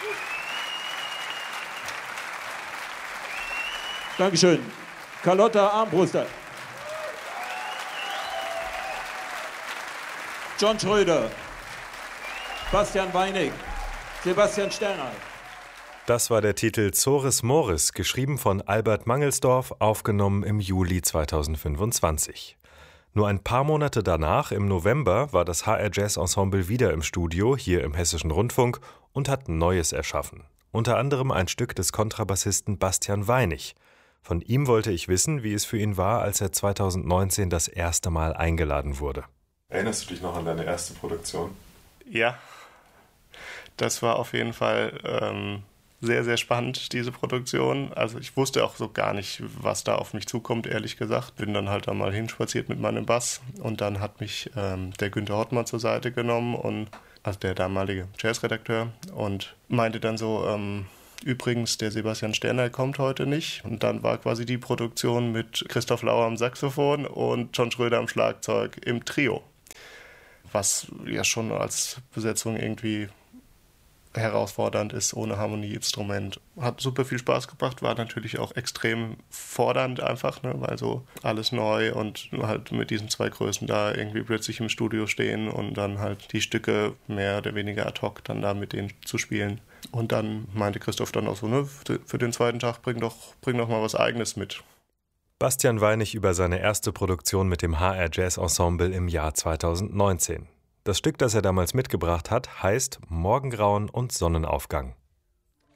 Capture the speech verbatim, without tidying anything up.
Dankeschön. Carlotta Armbruster. John Schröder. Bastian Weinig. Sebastian Sterner. Das war der Titel Zores Mores, geschrieben von Albert Mangelsdorf, aufgenommen im Juli zweitausendfünfundzwanzig. Nur ein paar Monate danach, im November, war das H R Jazz Ensemble wieder im Studio, hier im Hessischen Rundfunk, und hat Neues erschaffen. Unter anderem ein Stück des Kontrabassisten Bastian Weinig. Von ihm wollte ich wissen, wie es für ihn war, als er zweitausendneunzehn das erste Mal eingeladen wurde. Erinnerst du dich noch an deine erste Produktion? Ja, das war auf jeden Fall ähm, sehr, sehr spannend, diese Produktion. Also ich wusste auch so gar nicht, was da auf mich zukommt, ehrlich gesagt. Bin dann halt da mal hinspaziert mit meinem Bass und dann hat mich ähm, der Günther Hottmann zur Seite genommen, und also der damalige Jazzredakteur, und meinte dann so, ähm, übrigens, der Sebastian Sterner kommt heute nicht. Und dann war quasi die Produktion mit Christoph Lauer am Saxophon und John Schröder am Schlagzeug im Trio. Was ja schon als Besetzung irgendwie herausfordernd ist, ohne Harmonieinstrument. Hat super viel Spaß gebracht, war natürlich auch extrem fordernd einfach, ne, weil so alles neu und halt mit diesen zwei Größen da irgendwie plötzlich im Studio stehen und dann halt die Stücke mehr oder weniger ad hoc dann da mit denen zu spielen. Und dann meinte Christoph dann auch so, ne, für den zweiten Tag bring doch, bring doch mal was Eigenes mit. Bastian Weinig über seine erste Produktion mit dem H R Jazz Ensemble im Jahr zweitausendneunzehn. Das Stück, das er damals mitgebracht hat, heißt Morgengrauen und Sonnenaufgang.